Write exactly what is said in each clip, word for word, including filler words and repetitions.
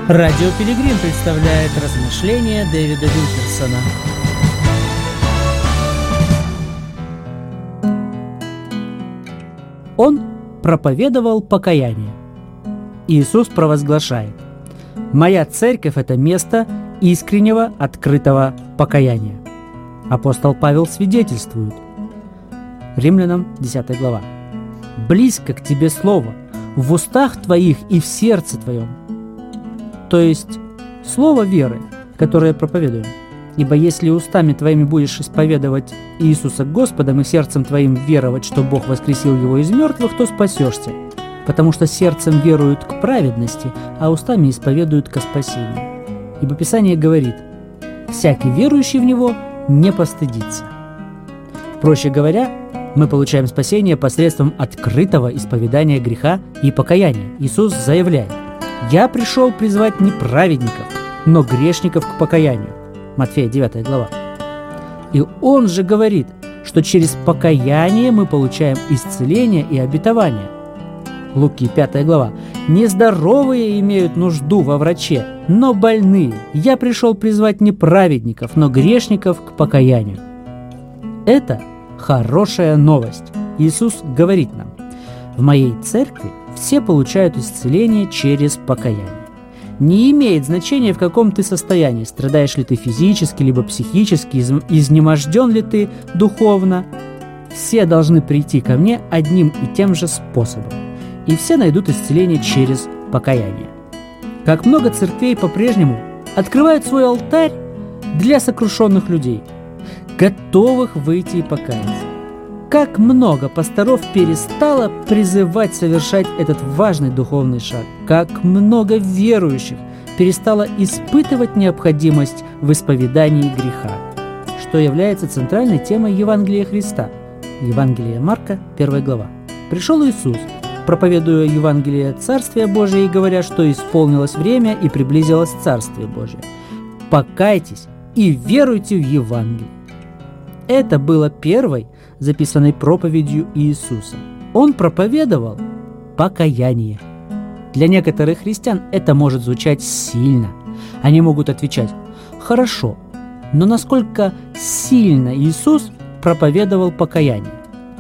Радио Пилигрим представляет размышления Дэвида Вилкерсона. Он проповедовал покаяние. Иисус провозглашает: «Моя церковь – это место искреннего, открытого покаяния». Апостол Павел свидетельствует. Римлянам десятая глава. «Близко к тебе слово, в устах твоих и в сердце твоем». То есть слово веры, которое проповедуем. «Ибо если устами твоими будешь исповедовать Иисуса Господом и сердцем твоим веровать, что Бог воскресил его из мертвых, то спасешься, потому что сердцем веруют к праведности, а устами исповедуют ко спасению. Ибо Писание говорит: всякий верующий в Него не постыдится». Проще говоря, мы получаем спасение посредством открытого исповедания греха и покаяния. Иисус заявляет: «Я пришел призвать не праведников, но грешников к покаянию». Матфея девятая глава. И Он же говорит, что через покаяние мы получаем исцеление и обетование. Луки пятая глава. «Нездоровые имеют нужду во враче, но больные. Я пришел призвать не праведников, но грешников к покаянию». Это хорошая новость. Иисус говорит нам: в моей церкви все получают исцеление через покаяние. Не имеет значения, в каком ты состоянии, страдаешь ли ты физически, либо психически, изнеможден ли ты духовно. Все должны прийти ко мне одним и тем же способом, и все найдут исцеление через покаяние. Как много церквей по-прежнему открывают свой алтарь для сокрушенных людей, готовых выйти и покаяться. Как много пасторов перестало призывать совершать этот важный духовный шаг. Как много верующих перестало испытывать необходимость в исповедании греха, что является центральной темой Евангелия Христа. Евангелие Марка, первая глава. Пришел Иисус, проповедуя Евангелие Царствия Божия и говоря, что исполнилось время и приблизилось Царствие Божие. Покайтесь и веруйте в Евангелие. Это было первой записанной проповедью Иисуса. Он проповедовал покаяние. Для некоторых христиан это может звучать сильно. Они могут отвечать: «Хорошо, но насколько сильно Иисус проповедовал покаяние?»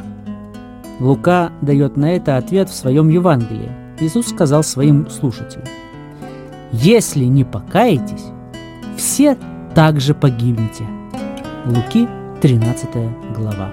Лука дает на это ответ в своем Евангелии. Иисус сказал своим слушателям: «Если не покаетесь, все также погибнете». Луки тринадцатая глава.